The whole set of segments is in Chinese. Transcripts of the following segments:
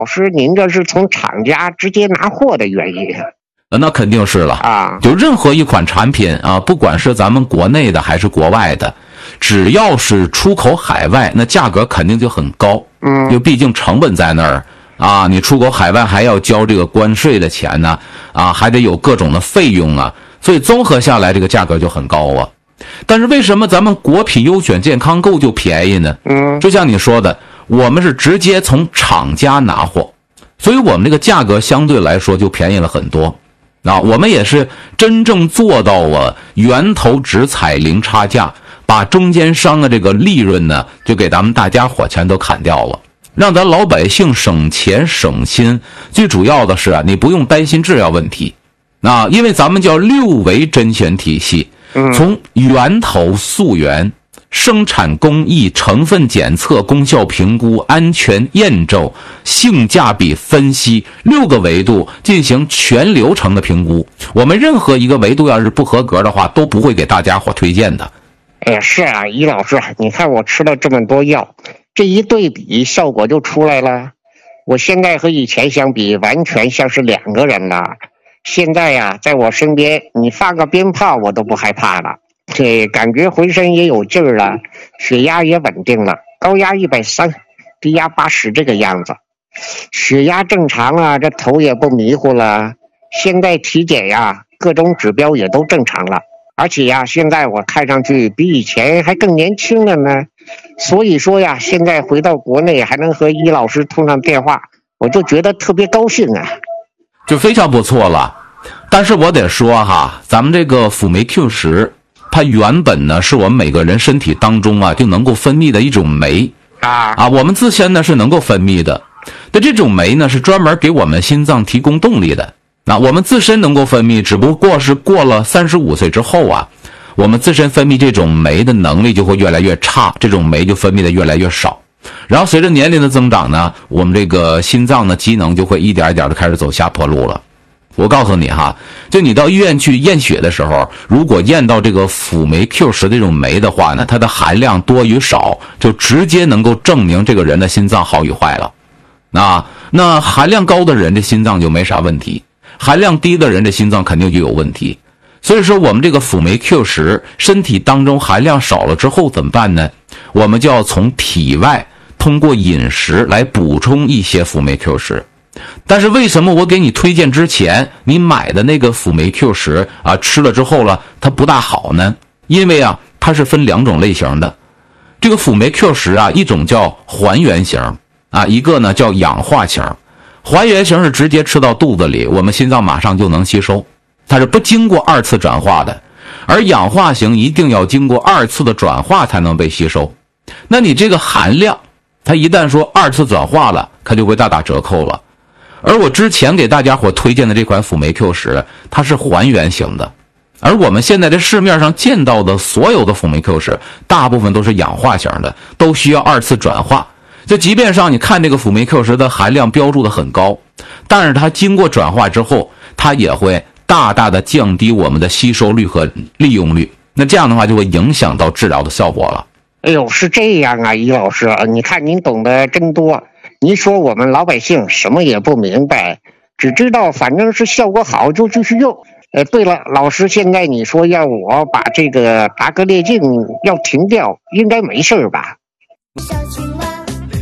老师，您这是从厂家直接拿货的原因？ 那肯定是了啊， 就任何一款产品啊，不管是咱们国内的还是国外的，只要是出口海外，那价格肯定就很高。就毕竟成本在那儿啊，你出口海外还要交这个关税的钱呢，啊，还得有各种的费用啊，所以综合下来这个价格就很高啊。但是为什么咱们国品优选健康购就便宜呢？就像你说的，我们是直接从厂家拿货，所以我们这个价格相对来说就便宜了很多。啊，我们也是真正做到了源头直采零差价，把中间商的这个利润呢，就给咱们大家伙全都砍掉了，让咱老百姓省钱省心。最主要的是啊，你不用担心质量问题，啊，因为咱们叫6维甄选体系，从源头溯源、生产工艺、成分检测、功效评估、安全验证、性价比分析6个维度进行全流程的评估。我们任何一个维度要是不合格的话，都不会给大家伙推荐的。 哎呀，是啊，于老师，你看我吃了这么多药，这一对比效果就出来了。我现在和以前相比，完全像是2个人了。现在呀，在我身边，你放个鞭炮我都不害怕了。这感觉浑身也有劲儿了，血压也稳定了，高压130，低压80这个样子，血压正常了，这头也不迷糊了。现在体检呀，各种指标也都正常了，而且呀，现在我看上去比以前还更年轻了呢。所以说呀，现在回到国内还能和于老师通上电话，我就觉得特别高兴啊， 就非常不错了。但是我得说哈，咱们这个辅酶 Q10。它原本呢是我们每个人身体当中啊就能够分泌的一种酶啊，我们自身呢是能够分泌的。但这种酶呢是专门给我们心脏提供动力的。那我们自身能够分泌，只不过是过了35岁之后啊，我们自身分泌这种酶的能力就会越来越差，这种酶就分泌的越来越少。然后随着年龄的增长呢，我们这个心脏的机能就会一点一点的开始走下坡路了。我告诉你哈，就你到医院去验血的时候，如果验到这个辅酶 Q10这种酶的话呢，它的含量多与少就直接能够证明这个人的心脏好与坏了。那含量高的人的心脏就没啥问题，含量低的人的心脏肯定就有问题。所以说我们这个辅酶 Q10身体当中含量少了之后怎么办呢？我们就要从体外通过饮食来补充一些辅酶 Q10。但是为什么我给你推荐之前你买的那个辅酶 Q10啊，吃了之后了它不大好呢？因为啊它是分2种类型的。这个辅酶 Q10啊，一种叫还原型啊，一个呢叫氧化型。还原型是直接吃到肚子里，我们心脏马上就能吸收，它是不经过2次转化的。而氧化型一定要经过2次的转化才能被吸收。那你这个含量它一旦说2次转化了，它就会大打折扣了。而我之前给大家伙推荐的这款辅酶 Q10，它是还原型的，而我们现在在市面上见到的所有的辅酶 Q10，大部分都是氧化型的，都需要2次转化。就即便上你看这个辅酶 Q10的含量标注的很高，但是它经过转化之后，它也会大大的降低我们的吸收率和利用率。那这样的话就会影响到治疗的效果了。 哎呦，是这样啊，于老师，你看您懂得真多。您说我们老百姓什么也不明白，只知道反正是效果好就继续用。对了，老师，现在你说要我把这个达格列净要停掉，应该没事吧？小青蛙，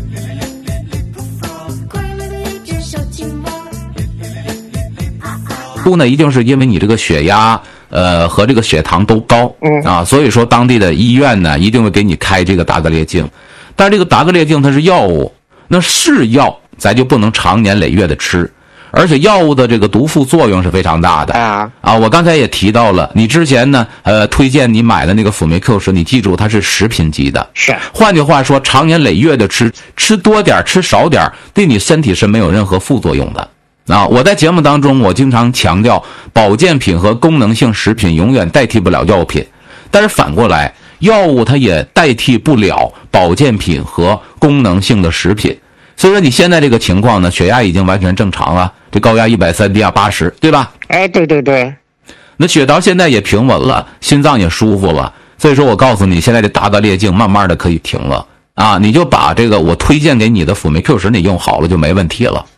快乐的一只小青蛙。 不呢，一定是因为你这个血压和这个血糖都高啊，所以说当地的医院呢一定会给你开这个达格列净。但是这个达格列净它是药物，那是药咱就不能长年累月的吃，而且药物的这个毒副作用是非常大的我刚才也提到了，你之前呢推荐你买的那个辅酶 Q10，你记住它是食品级的， 是， 换句话说长年累月的吃多点吃少点对你身体是没有任何副作用的我在节目当中我经常强调，保健品和功能性食品永远代替不了药品，但是反过来药物它也代替不了保健品和功能性的食品。所以说你现在这个情况呢，血压已经完全正常了，这高压130，低压80，对吧？ 哎，对对对。 那血糖现在也平稳了，心脏也舒服了，所以说我告诉你，现在这达格列净慢慢的可以停了啊，你就把这个我推荐给你的辅酶 Q10你用好了就没问题了。